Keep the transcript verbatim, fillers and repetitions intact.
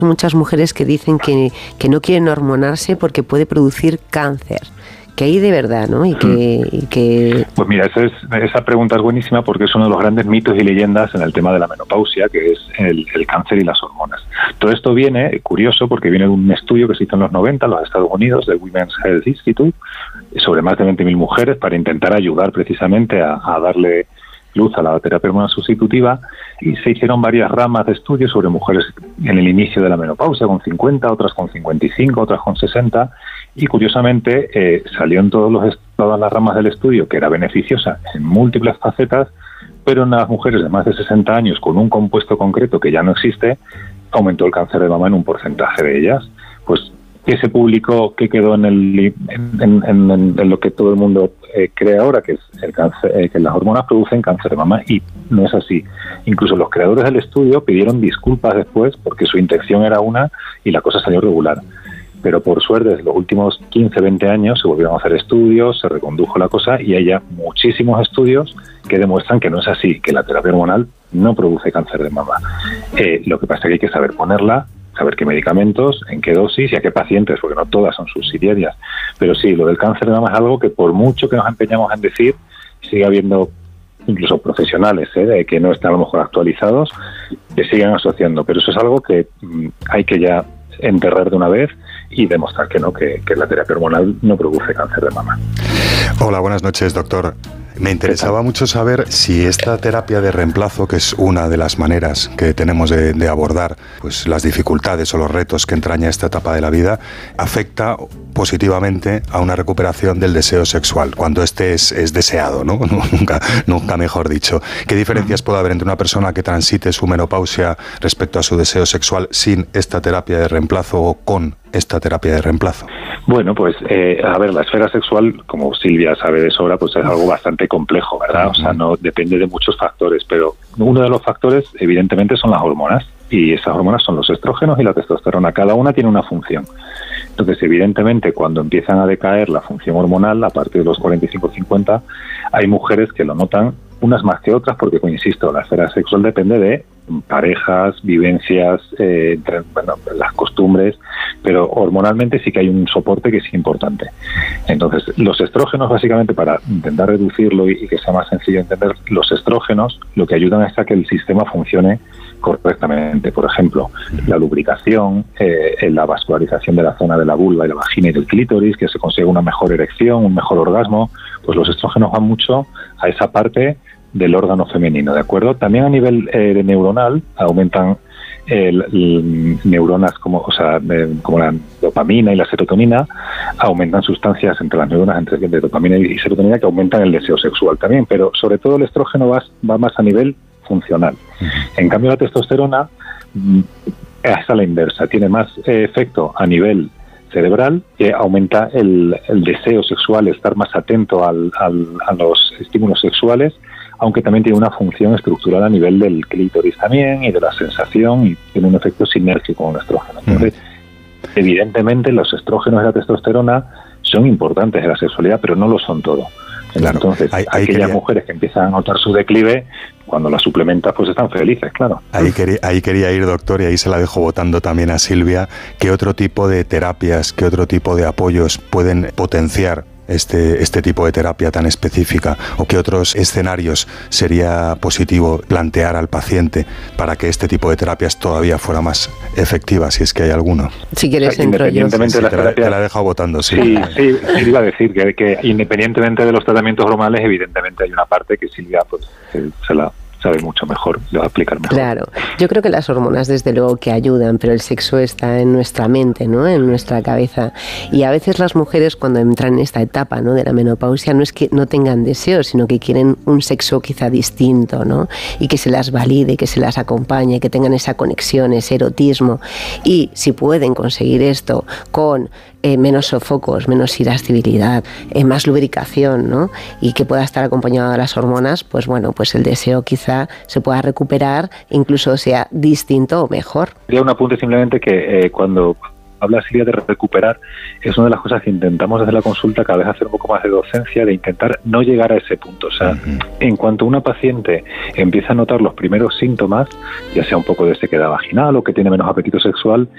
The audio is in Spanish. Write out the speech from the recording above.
muchas mujeres que dicen que, que no quieren hormonarse porque puede producir cáncer. Que hay de verdad, ¿no? Y que, y que... Pues mira, esa, es, esa pregunta es buenísima porque es uno de los grandes mitos y leyendas en el tema de la menopausia, que es el, el cáncer y las hormonas. Todo esto viene, curioso, porque viene de un estudio que se hizo en los noventa en los Estados Unidos, del Women's Health Institute, sobre más de veinte mil mujeres, para intentar ayudar precisamente a, a darle luz a la terapia hormonal sustitutiva, y se hicieron varias ramas de estudios sobre mujeres en el inicio de la menopausia, con cincuenta, otras con cincuenta y cinco, otras con sesenta, y curiosamente eh, salió en todos los, todas las ramas del estudio que era beneficiosa en múltiples facetas, pero en las mujeres de más de sesenta años con un compuesto concreto que ya no existe, aumentó el cáncer de mama en un porcentaje de ellas. Pues que se publicó, que quedó en, el, en, en, en, en lo que todo el mundo eh, cree ahora, que es el cáncer, eh, que las hormonas producen cáncer de mama, y no es así. Incluso los creadores del estudio pidieron disculpas después porque su intención era una y la cosa salió regular. Pero por suerte, desde los últimos quince, veinte años se volvieron a hacer estudios, se recondujo la cosa y hay ya muchísimos estudios que demuestran que no es así, que la terapia hormonal no produce cáncer de mama. Eh, lo que pasa es que hay que saber ponerla, saber qué medicamentos, en qué dosis y a qué pacientes, porque no todas son subsidiarias. Pero sí, lo del cáncer de mama es algo que por mucho que nos empeñamos en decir, sigue habiendo incluso profesionales ¿eh? que no están a lo mejor actualizados, que siguen asociando. Pero eso es algo que mm, hay que ya enterrar de una vez y demostrar que no, que, que la terapia hormonal no produce cáncer de mama. Hola, buenas noches, doctor. Me interesaba mucho saber si esta terapia de reemplazo, que es una de las maneras que tenemos de, de abordar pues, las dificultades o los retos que entraña esta etapa de la vida, afecta positivamente a una recuperación del deseo sexual, cuando este es, es deseado, ¿no? nunca, nunca mejor dicho. ¿Qué diferencias puede haber entre una persona que transite su menopausia respecto a su deseo sexual sin esta terapia de reemplazo o con esta terapia de reemplazo? Bueno, pues, eh, a ver, la esfera sexual, como Silvia sabe de sobra, pues es algo bastante complejo, ¿verdad? O sea, no depende de muchos factores, pero uno de los factores, evidentemente, son las hormonas, y esas hormonas son los estrógenos y la testosterona. Cada una tiene una función. Entonces, evidentemente, cuando empiezan a decaer la función hormonal, a partir de los cuarenta y cinco cincuenta, hay mujeres que lo notan unas más que otras, porque, pues, insisto, la esfera sexual depende de parejas, vivencias, eh, entre, bueno, las costumbres, pero hormonalmente sí que hay un soporte que es importante. Entonces, los estrógenos, básicamente, para intentar reducirlo y, y que sea más sencillo entender, los estrógenos lo que ayudan es a que el sistema funcione correctamente. Por ejemplo, la lubricación, eh, la vascularización de la zona de la vulva y la vagina y del clítoris, que se consiga una mejor erección, un mejor orgasmo, pues los estrógenos van mucho a esa parte del órgano femenino, ¿de acuerdo? También a nivel eh, de neuronal aumentan eh, neuronas como, o sea, de, como la dopamina y la serotonina, aumentan sustancias entre las neuronas entre de dopamina y serotonina que aumentan el deseo sexual también, pero sobre todo el estrógeno va, va más a nivel funcional. En cambio, la testosterona es a la inversa, tiene más eh, efecto a nivel cerebral, que aumenta el, el deseo sexual, estar más atento al, al, a los estímulos sexuales, aunque también tiene una función estructural a nivel del clítoris también y de la sensación, y tiene un efecto sinérgico con el estrógeno. Entonces, mm. evidentemente, los estrógenos y la testosterona son importantes en la sexualidad, pero no lo son todo. Claro. Entonces, hay, hay aquellas quería... mujeres que empiezan a notar su declive, cuando la suplementas, pues están felices, claro. Ahí quería, ahí quería ir, doctor, y ahí se la dejo votando también a Silvia. ¿Qué otro tipo de terapias, qué otro tipo de apoyos pueden potenciar este, este tipo de terapia tan específica? ¿O qué otros escenarios sería positivo plantear al paciente para que este tipo de terapias todavía fuera más efectiva, si es que hay alguno? Si quieres, entro yo. Sí, sí, de te, la, te la he dejado votando, sí. Sí, sí, sí, iba a decir que, que independientemente de los tratamientos hormonales, evidentemente hay una parte que Silvia pues, se, se la sabe mucho mejor, le va a explicar mejor. Claro, yo creo que las hormonas desde luego que ayudan, pero el sexo está en nuestra mente, ¿no? En nuestra cabeza. Y a veces las mujeres cuando entran en esta etapa, ¿no?, de la menopausia, no es que no tengan deseo, sino que quieren un sexo quizá distinto, ¿no? Y que se las valide, que se las acompañe, que tengan esa conexión, ese erotismo. Y si pueden conseguir esto con Eh, menos sofocos, menos irascibilidad, eh, más lubricación, ¿no? Y que pueda estar acompañado de las hormonas, pues bueno, pues el deseo quizá se pueda recuperar, incluso sea distinto o mejor. Quería un apunte simplemente que eh, cuando habla Silvia de recuperar, es una de las cosas que intentamos desde la consulta cada vez hacer un poco más de docencia, de intentar no llegar a ese punto. O sea, uh-huh. en cuanto una paciente empieza a notar los primeros síntomas, ya sea un poco de sequedad vaginal o que tiene menos apetito sexual,